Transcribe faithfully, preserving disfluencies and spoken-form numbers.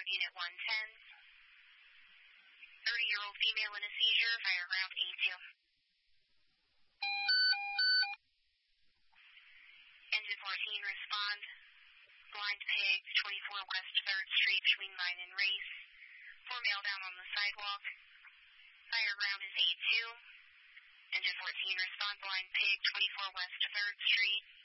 Unit one ten. thirty-year-old female in a seizure, fire ground A two. Engine fourteen, respond. Blind pigs, twenty-four West third Street between Vine and Race. Four male down on the sidewalk. Fire ground is A two. Engine fourteen, respond. Blind pig, twenty-four West third Street.